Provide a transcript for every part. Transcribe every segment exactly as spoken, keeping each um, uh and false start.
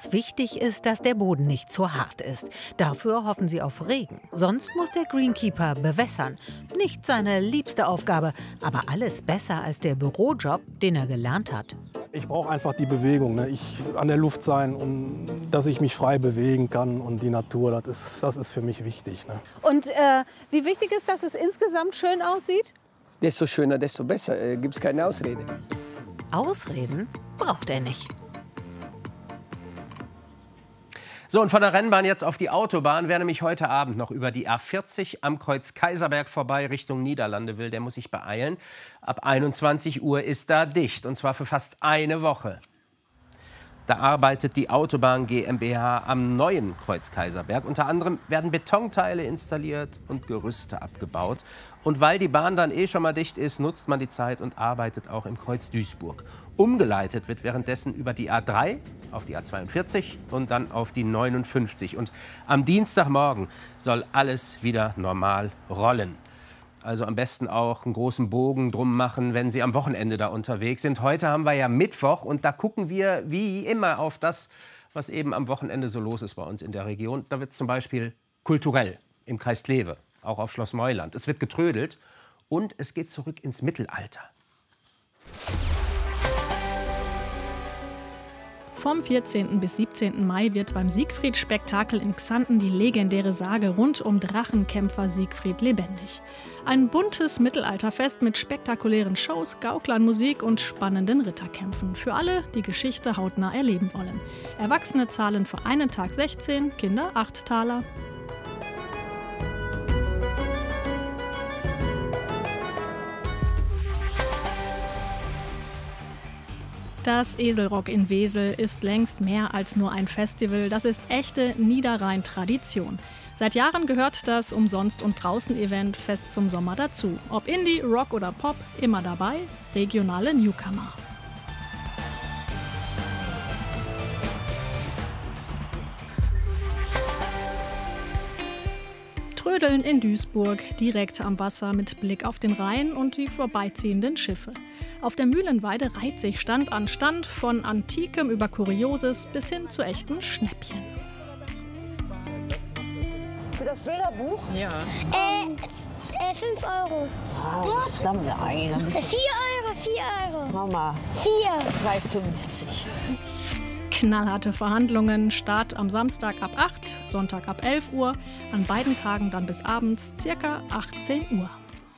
Besonders wichtig ist, dass der Boden nicht zu hart ist. Dafür hoffen sie auf Regen. Sonst muss der Greenkeeper bewässern. Nicht seine liebste Aufgabe, aber alles besser als der Bürojob, den er gelernt hat. Ich brauche einfach die Bewegung, ne? Ich an der Luft sein und dass ich mich frei bewegen kann und die Natur, das ist, das ist für mich wichtig. Ne? Und äh, wie wichtig ist, dass es insgesamt schön aussieht? Desto schöner, desto besser. Äh, Gibt es keine Ausrede. Ausreden braucht er nicht. So, und von der Rennbahn jetzt auf die Autobahn. Wer nämlich heute Abend noch über die A vierzig am Kreuz Kaiserberg vorbei Richtung Niederlande will, der muss sich beeilen. Ab einundzwanzig Uhr ist da dicht, und zwar für fast eine Woche. Da arbeitet die Autobahn GmbH am neuen Kreuz Kaiserberg. Unter anderem werden Betonteile installiert und Gerüste abgebaut. Und weil die Bahn dann eh schon mal dicht ist, nutzt man die Zeit und arbeitet auch im Kreuz Duisburg. Umgeleitet wird währenddessen über die A drei auf die A zweiundvierzig und dann auf die neunundfünfzig. Und am Dienstagmorgen soll alles wieder normal rollen. Also am besten auch einen großen Bogen drum machen, wenn Sie am Wochenende da unterwegs sind. Heute haben wir ja Mittwoch und da gucken wir wie immer auf das, was eben am Wochenende so los ist bei uns in der Region. Da wird es zum Beispiel kulturell im Kreis Kleve, auch auf Schloss Meuland. Es wird getrödelt und es geht zurück ins Mittelalter. Vom vierzehnten bis siebzehnten Mai wird beim Siegfried-Spektakel in Xanten die legendäre Sage rund um Drachenkämpfer Siegfried lebendig. Ein buntes Mittelalterfest mit spektakulären Shows, Gauklern, Musik und spannenden Ritterkämpfen. Für alle, die Geschichte hautnah erleben wollen. Erwachsene zahlen für einen Tag sechzehn, Kinder acht Taler. Das Eselrock in Wesel ist längst mehr als nur ein Festival. Das ist echte Niederrhein-Tradition. Seit Jahren gehört das Umsonst- und Draußen-Event fest zum Sommer dazu. Ob Indie, Rock oder Pop, immer dabei, regionale Newcomer. Trödeln in Duisburg, direkt am Wasser mit Blick auf den Rhein und die vorbeiziehenden Schiffe. Auf der Mühlenweide reiht sich Stand an Stand, von Antikem über Kurioses bis hin zu echten Schnäppchen. Für das Bilderbuch? Ja. Äh, äh, fünf Euro. Was? Dann nein, dann bist Vier Euro, vier Euro. Mama. Vier. zwei fünfzig. Knallharte Verhandlungen, Start am Samstag ab acht, Sonntag ab elf Uhr, an beiden Tagen dann bis abends ca. achtzehn Uhr.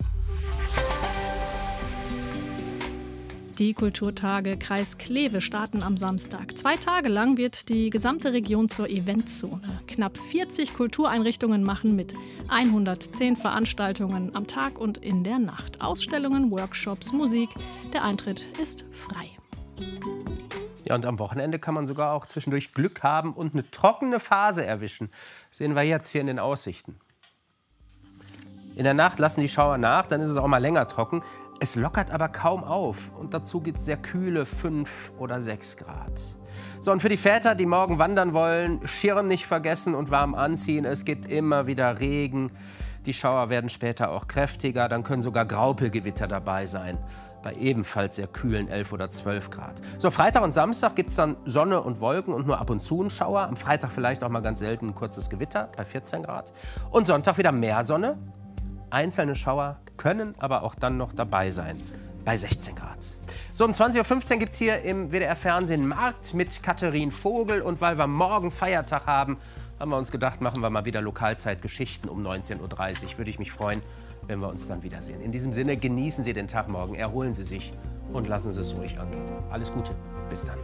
Die Kulturtage Kreis Kleve starten am Samstag. Zwei Tage lang wird die gesamte Region zur Eventzone. Knapp vierzig Kultureinrichtungen machen mit, hundertzehn Veranstaltungen am Tag und in der Nacht. Ausstellungen, Workshops, Musik. Der Eintritt ist frei. Ja, und am Wochenende kann man sogar auch zwischendurch Glück haben und eine trockene Phase erwischen. Das sehen wir jetzt hier in den Aussichten. In der Nacht lassen die Schauer nach, dann ist es auch mal länger trocken. Es lockert aber kaum auf und dazu gibt es sehr kühle fünf oder sechs Grad. So, und für die Väter, die morgen wandern wollen, Schirm nicht vergessen und warm anziehen. Es gibt immer wieder Regen. Die Schauer werden später auch kräftiger, dann können sogar Graupelgewitter dabei sein. Bei ebenfalls sehr kühlen elf oder zwölf Grad. So, Freitag und Samstag gibt es dann Sonne und Wolken und nur ab und zu ein Schauer. Am Freitag vielleicht auch mal ganz selten ein kurzes Gewitter bei vierzehn Grad. Und Sonntag wieder mehr Sonne. Einzelne Schauer können aber auch dann noch dabei sein bei sechzehn Grad. So, um zwanzig Uhr fünfzehn gibt es hier im W D R-Fernsehen Markt mit Katharin Vogel. Und weil wir morgen Feiertag haben, haben wir uns gedacht, machen wir mal wieder Lokalzeitgeschichten um neunzehn Uhr dreißig. Würde ich mich freuen, wenn wir uns dann wiedersehen. In diesem Sinne, genießen Sie den Tag morgen, erholen Sie sich und lassen Sie es ruhig angehen. Alles Gute, bis dann.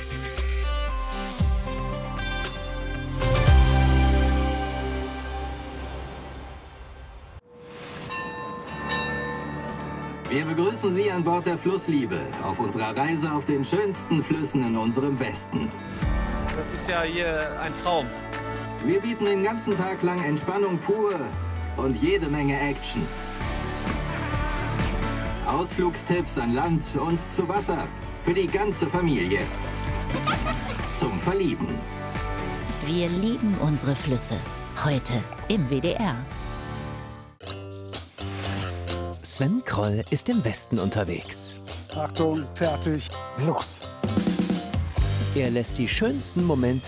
Wir begrüßen Sie an Bord der Flussliebe auf unserer Reise auf den schönsten Flüssen in unserem Westen. Das ist ja hier ein Traum. Wir bieten den ganzen Tag lang Entspannung pur und jede Menge Action. Ausflugstipps an Land und zu Wasser für die ganze Familie. Zum Verlieben. Wir lieben unsere Flüsse. Heute im W D R. Sven Kroll ist im Westen unterwegs. Achtung, fertig, los! Er lässt die schönsten Momente